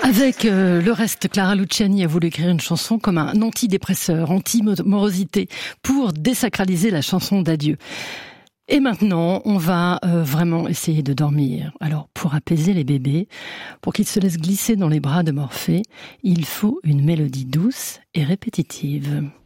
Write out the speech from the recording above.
Avec le reste, Clara Luciani a voulu écrire une chanson comme un antidépresseur, anti-morosité, pour désacraliser la chanson d'adieu. Et maintenant, on va vraiment essayer de dormir. Alors, pour apaiser les bébés, pour qu'ils se laissent glisser dans les bras de Morphée, il faut une mélodie douce et répétitive.